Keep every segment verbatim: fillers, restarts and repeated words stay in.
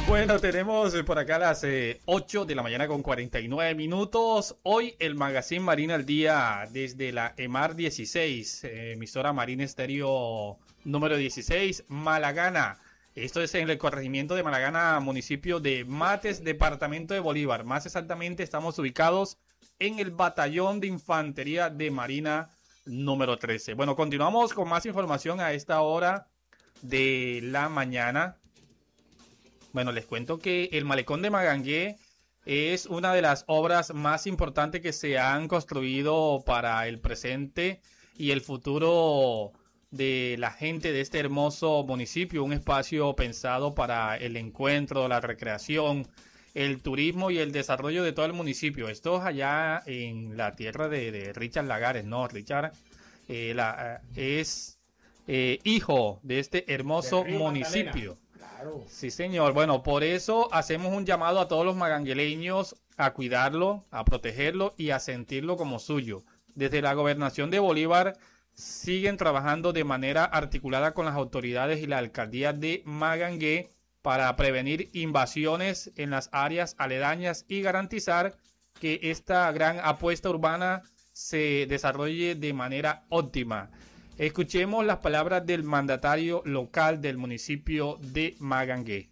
Bueno, tenemos por acá las eh, ocho de la mañana con cuarenta y nueve minutos. Hoy el Magazine Marina al Día desde la EMAR dieciséis, eh, emisora Marina Estéreo número dieciséis, Malagana. Esto es en el corregimiento de Malagana, municipio de Mates, departamento de Bolívar. Más exactamente estamos ubicados en el batallón de infantería de Marina número trece. Bueno, continuamos con más información a esta hora de la mañana. Bueno, les cuento que el malecón de Magangué es una de las obras más importantes que se han construido para el presente y el futuro de la gente de este hermoso municipio. Un espacio pensado para el encuentro, la recreación, el turismo y el desarrollo de todo el municipio. Esto es allá en la tierra de, de Richard Lagares, ¿no? Richard eh, la, eh, es eh, hijo de este hermoso de municipio. Magdalena. Claro. Sí, señor. Bueno, por eso hacemos un llamado a todos los magangueleños a cuidarlo, a protegerlo y a sentirlo como suyo. Desde la gobernación de Bolívar siguen trabajando de manera articulada con las autoridades y la alcaldía de Magangué para prevenir invasiones en las áreas aledañas y garantizar que esta gran apuesta urbana se desarrolle de manera óptima. Escuchemos las palabras del mandatario local del municipio de Magangué.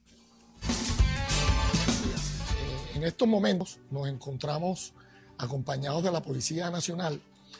En estos momentos nos encontramos acompañados de la Policía Nacional,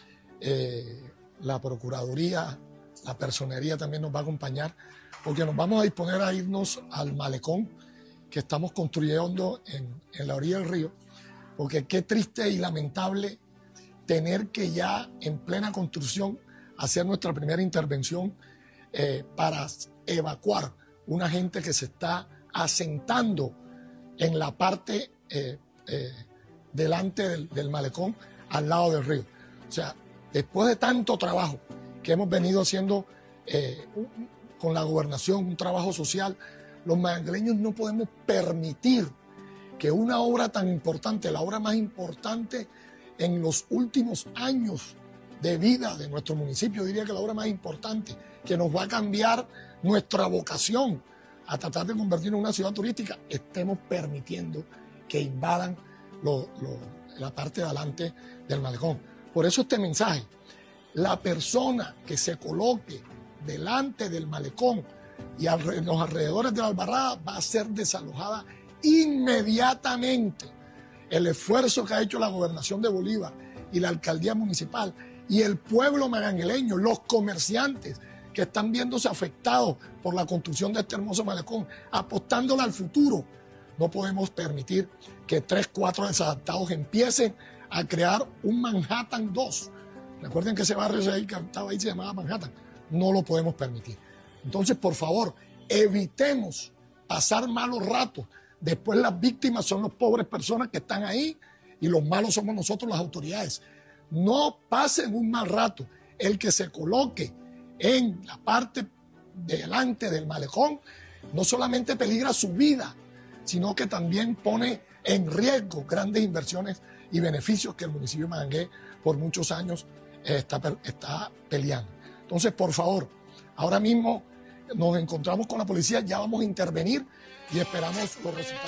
eh, la Procuraduría, la Personería también nos va a acompañar, porque nos vamos a disponer a irnos al malecón que estamos construyendo en, en la orilla del río, porque qué triste y lamentable tener que ya en plena construcción hacer nuestra primera intervención eh, para evacuar una gente que se está asentando en la parte eh, eh, delante del, del malecón al lado del río. O sea, después de tanto trabajo que hemos venido haciendo eh, un, con la gobernación, un trabajo social, los magangueleños no podemos permitir que una obra tan importante, la obra más importante en los últimos años de vida de nuestro municipio, diría que la obra más importante, que nos va a cambiar nuestra vocación a tratar de convertirnos en una ciudad turística, estemos permitiendo que invadan lo, lo, la parte de adelante del malecón. Por eso este mensaje, la persona que se coloque delante del malecón y en los alrededores de la Albarrada va a ser desalojada inmediatamente. El esfuerzo que ha hecho la gobernación de Bolívar y la alcaldía municipal y el pueblo magangueleño, los comerciantes que están viéndose afectados por la construcción de este hermoso malecón, apostándole al futuro. No podemos permitir que tres, cuatro desadaptados empiecen a crear un Manhattan dos. Recuerden que ese barrio ahí que estaba ahí se llamaba Manhattan. No lo podemos permitir. Entonces, por favor, evitemos pasar malos ratos. Después las víctimas son las pobres personas que están ahí y los malos somos nosotros, las autoridades. No pasen un mal rato. El que se coloque en la parte delante del malecón no solamente peligra su vida, sino que también pone en riesgo grandes inversiones y beneficios que el municipio de Magangué por muchos años eh, está, está peleando. Entonces, por favor, ahora mismo nos encontramos con la policía, ya vamos a intervenir y esperamos los resultados.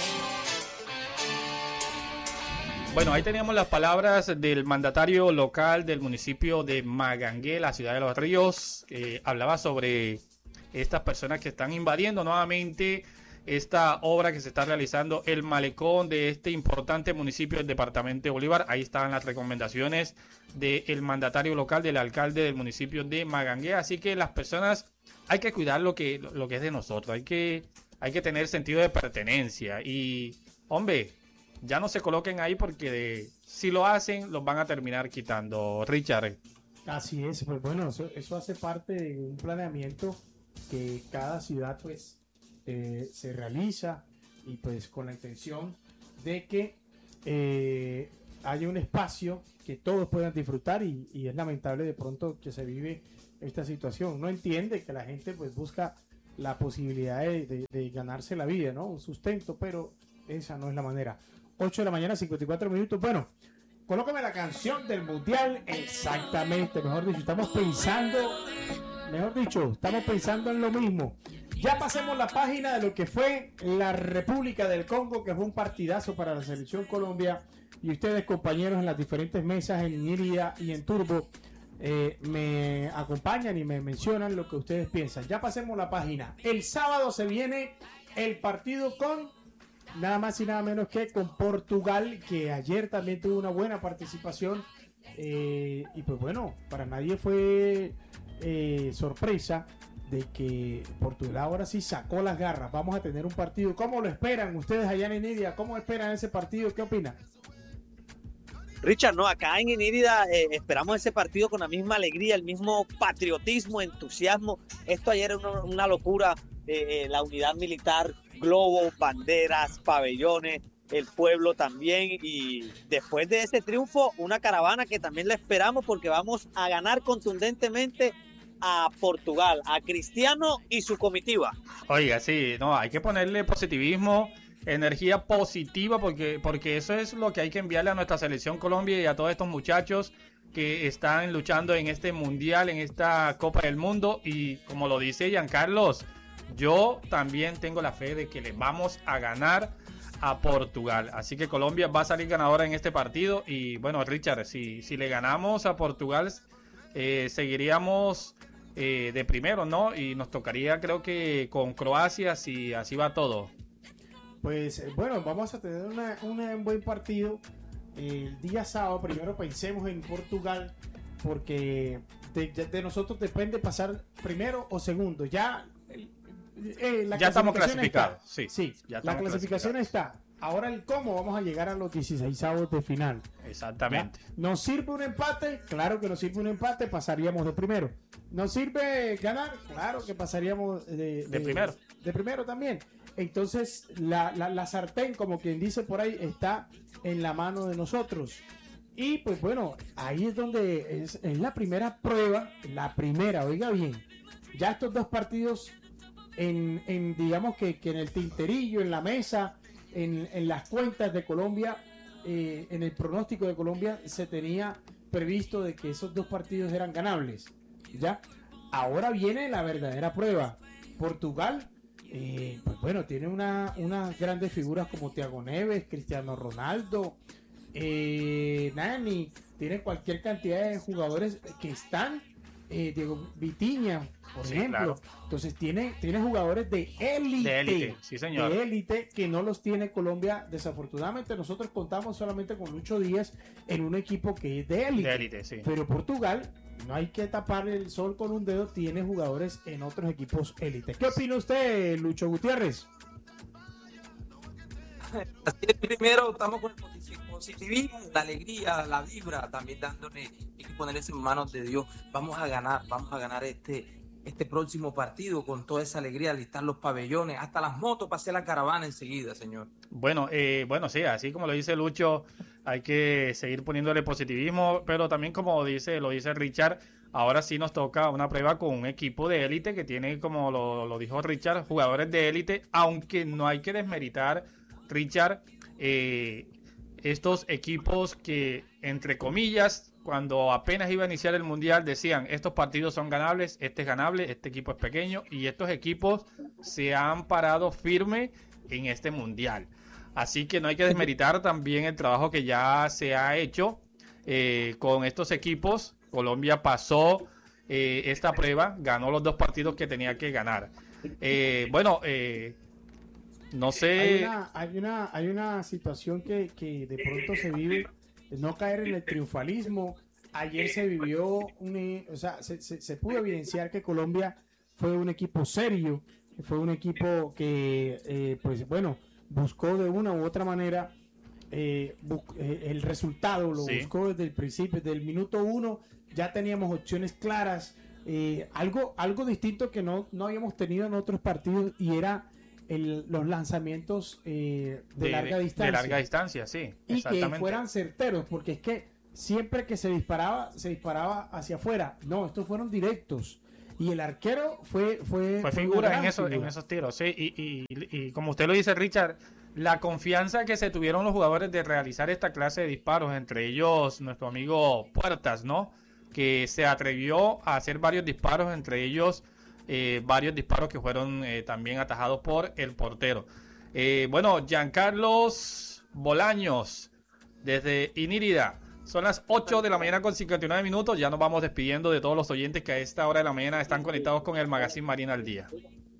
Bueno, ahí teníamos las palabras del mandatario local del municipio de Magangué, la ciudad de Los Ríos, que hablaba sobre estas personas que están invadiendo nuevamente esta obra que se está realizando, el malecón de este importante municipio del departamento de Bolívar. Ahí están las recomendaciones del mandatario local, del alcalde del municipio de Magangué. Así que las personas, hay que cuidar lo que, lo que es de nosotros, hay que, hay que tener sentido de pertenencia y, hombre, ya no se coloquen ahí porque de, si lo hacen, los van a terminar quitando. Richard. Así es, pues bueno, eso, eso hace parte de un planeamiento que cada ciudad pues eh, se realiza y pues con la intención de que eh, haya un espacio que todos puedan disfrutar y, y es lamentable de pronto que se vive esta situación. Uno entiende que la gente pues busca la posibilidad de, de, de ganarse la vida, ¿no? Un sustento, pero esa no es la manera. ocho de la mañana, cincuenta y cuatro minutos. Bueno, colócame la canción del mundial. Exactamente, mejor dicho, estamos pensando, mejor dicho, estamos pensando en lo mismo. Ya pasemos la página de lo que fue la República del Congo, que fue un partidazo para la selección Colombia. Y ustedes, compañeros, en las diferentes mesas, en Inírida y en Turbo, eh, me acompañan y me mencionan lo que ustedes piensan. Ya pasemos la página. El sábado se viene el partido con nada más y nada menos que con Portugal, que ayer también tuvo una buena participación. Eh, y pues bueno, para nadie fue eh, sorpresa de que Portugal ahora sí sacó las garras. Vamos a tener un partido. ¿Cómo lo esperan ustedes allá en Inírida? ¿Cómo esperan ese partido? ¿Qué opinan? Richard, no, acá en Inírida eh, esperamos ese partido con la misma alegría, el mismo patriotismo, entusiasmo. Esto ayer era una, una locura, eh, eh, la unidad militar, globos, banderas, pabellones, el pueblo también. Y después de ese triunfo, una caravana que también la esperamos porque vamos a ganar contundentemente a Portugal, a Cristiano y su comitiva. Oiga, sí, no, hay que ponerle positivismo, energía positiva, porque, porque eso es lo que hay que enviarle a nuestra selección Colombia y a todos estos muchachos que están luchando en este mundial, en esta Copa del Mundo. Y como lo dice Giancarlos, yo también tengo la fe de que le vamos a ganar a Portugal. Así que Colombia va a salir ganadora en este partido. Y bueno, Richard, si, si le ganamos a Portugal, eh, seguiríamos eh, de primero, ¿no? Y nos tocaría, creo que con Croacia, si así va todo. Pues bueno, vamos a tener una, una, un buen partido el día sábado. Primero pensemos en Portugal, porque de, de nosotros depende pasar primero o segundo. Ya, eh, la ya estamos clasificados. Está. Sí, sí ya la clasificación está. Ahora el cómo vamos a llegar a los dieciseisavos de final. Exactamente. ¿Ya? ¿Nos sirve un empate? Claro que nos sirve un empate, pasaríamos de primero. ¿Nos sirve ganar? Claro que pasaríamos de, de, de primero. De primero también. Entonces, la, la, la sartén, como quien dice por ahí, está en la mano de nosotros. Y pues bueno, ahí es donde es, es la primera prueba, la primera, oiga bien. Ya estos dos partidos, en, en digamos que, que en el tinterillo, en la mesa, en, en las cuentas de Colombia, eh, en el pronóstico de Colombia, se tenía previsto de que esos dos partidos eran ganables. ¿Ya? Ahora viene la verdadera prueba. Portugal... Eh, pues bueno, tiene una, unas grandes figuras como Thiago Neves, Cristiano Ronaldo, eh, Nani, tiene cualquier cantidad de jugadores que están, eh, Diego Vitinha, por sí, ejemplo. Claro. Entonces tiene, tiene jugadores de élite, de élite, sí, señor. de élite que no los tiene Colombia. Desafortunadamente nosotros contamos solamente con Lucho Díaz en un equipo que es de élite, de élite, sí. Pero Portugal, no hay que tapar el sol con un dedo, tiene jugadores en otros equipos élite. ¿Qué opina usted, Lucho Gutiérrez? Así es, primero estamos con el positivismo, la alegría, la vibra, también dándole, hay que poner eso en manos de Dios. Vamos a ganar, vamos a ganar este, este próximo partido con toda esa alegría, listar los pabellones, hasta las motos para hacer la caravana enseguida, señor. Bueno, eh, bueno, sí, así como lo dice Lucho, hay que seguir poniéndole positivismo, pero también como dice, lo dice Richard, ahora sí nos toca una prueba con un equipo de élite que tiene, como lo, lo dijo Richard, jugadores de élite, aunque no hay que desmeritar, Richard, eh, estos equipos que, entre comillas, cuando apenas iba a iniciar el Mundial, decían, estos partidos son ganables, este es ganable, este equipo es pequeño, y estos equipos se han parado firme en este Mundial. Así que no hay que desmeritar también el trabajo que ya se ha hecho eh, con estos equipos. Colombia pasó eh, esta prueba, ganó los dos partidos que tenía que ganar. Eh, bueno, eh, no sé... Hay una, hay una, hay una situación que, que de pronto se vive, no caer en el triunfalismo. Ayer se vivió, un, o sea, se, se, se pudo evidenciar que Colombia fue un equipo serio, fue un equipo que, eh, pues bueno, buscó de una u otra manera eh, bu eh, el resultado, lo sí. buscó desde el principio, desde el minuto uno, ya teníamos opciones claras, eh, algo, algo distinto que no, no habíamos tenido en otros partidos, y era el, los lanzamientos eh, de, de larga distancia. De larga distancia, sí. Y que fueran certeros, porque es que siempre que se disparaba, se disparaba hacia afuera. No, estos fueron directos. Y el arquero fue fue, fue figura en, eso, en esos tiros, sí. Y, y, y como usted lo dice, Richard, la confianza que se tuvieron los jugadores de realizar esta clase de disparos, entre ellos nuestro amigo Puertas, ¿no? Que se atrevió a hacer varios disparos, entre ellos eh, varios disparos que fueron eh, también atajados por el portero. Eh, bueno, Giancarlos Bolaños, desde Inírida. Son las ocho de la mañana con cincuenta y nueve minutos. Ya nos vamos despidiendo de todos los oyentes que a esta hora de la mañana están conectados con el Magazine Marina al Día.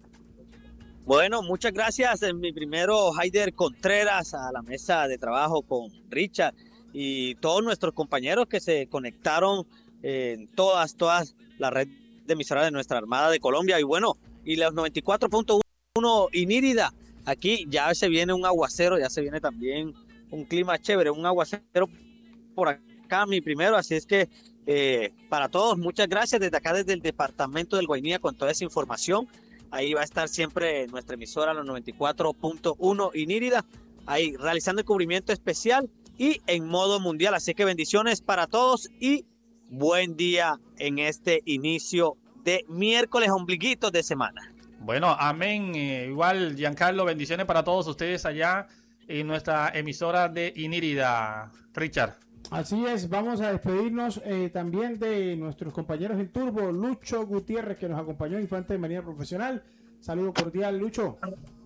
Bueno, muchas gracias. En mi primero, Haider Contreras, a la mesa de trabajo con Richard y todos nuestros compañeros que se conectaron en todas, todas las redes de emisoras de nuestra Armada de Colombia. Y bueno, y los noventa y cuatro punto uno Inírida. Aquí ya se viene un aguacero, ya se viene también un clima chévere, un aguacero por acá, mi primero, así es que eh, para todos, muchas gracias desde acá, desde el departamento del Guainía, con toda esa información. Ahí va a estar siempre nuestra emisora, los noventa y cuatro punto uno Inírida, ahí realizando el cubrimiento especial y en modo mundial, así que bendiciones para todos y buen día en este inicio de miércoles ombliguitos de semana. Bueno, amén, eh, igual Giancarlo, bendiciones para todos ustedes allá en nuestra emisora de Inírida, Richard. Así es, vamos a despedirnos eh, también de nuestros compañeros en Turbo, Lucho Gutiérrez, que nos acompañó, Infante de Marina Profesional. Saludo cordial, Lucho.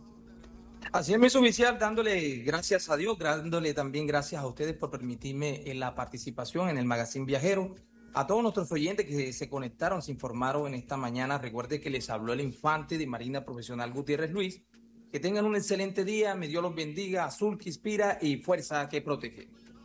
Así es, mi suboficial, dándole gracias a Dios, dándole también gracias a ustedes por permitirme en la participación en el Magazine Viajero. A todos nuestros oyentes que se conectaron, se informaron en esta mañana, recuerde que les habló el Infante de Marina Profesional Gutiérrez Luis. Que tengan un excelente día, me Dios los bendiga, azul que inspira y fuerza que protege.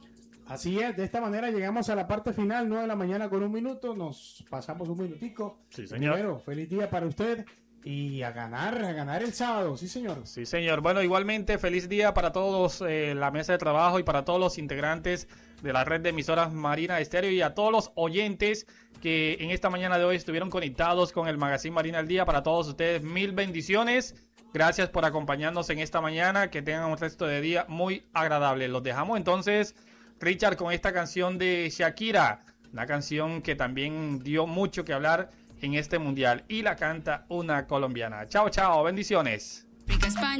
Así es, de esta manera llegamos a la parte final, nueve de la mañana con un minuto, nos pasamos un minutico. Sí, señor. Primero, feliz día para usted y a ganar, a ganar el sábado, sí señor. Sí señor, bueno, igualmente feliz día para todos eh, la mesa de trabajo y para todos los integrantes de la red de emisoras Marina Estéreo y a todos los oyentes que en esta mañana de hoy estuvieron conectados con el Magazine Marina al Día. Para todos ustedes, mil bendiciones. Gracias por acompañarnos en esta mañana. Que tengan un resto de día muy agradable. Los dejamos entonces, Richard, con esta canción de Shakira. Una canción que también dio mucho que hablar en este mundial. Y la canta una colombiana. Chao, chao. Bendiciones.